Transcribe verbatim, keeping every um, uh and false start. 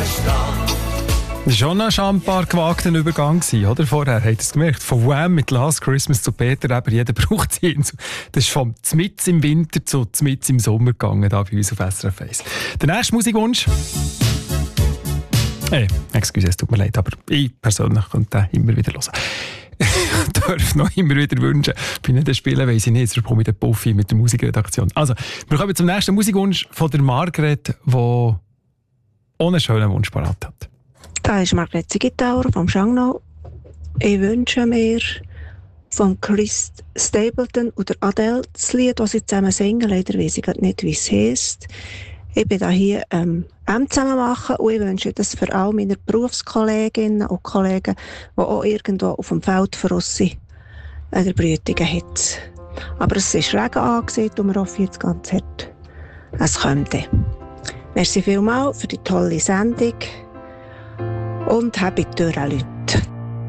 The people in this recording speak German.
Das war schon ein schambar gewagter Übergang, oder? Vorher, habt ihr es gemerkt? Von Wham mit Last Christmas zu Peter Eber, jeder braucht sie. Das ist vom Zmitz im Winter zu Zmitz im Sommer gegangen, da bei uns auf S R F eins. Der nächste Musikwunsch. Hey, excuse, es tut mir leid, aber ich persönlich könnte den immer wieder hören. Ich darf noch immer wieder wünschen. Bin nicht spielen, weiss ich nicht. Jetzt bekomme ich den Puffy mit der Musikredaktion. Also, wir kommen zum nächsten Musikwunsch von der Margret, die ohne einen schönen Wunsch parat hat. Da ist Margret Zigitauer vom Schangnau. Ich wünsche mir von Chris Stapleton oder Adele das Lied, das sie zusammen singen. Leider weiss ich nicht, wie es heisst. Ich bin da hier ähm, M zusammen machen und ich wünsche das für all meine Berufskolleginnen und Kollegen, die auch irgendwo auf dem Feld verrossen oder Brütungen haben. Aber es ist Regen angesehen und wir hoffen jetzt ganz hart, es könnte. Merci vielmals für die tolle Sendung und happy Türen, Leute.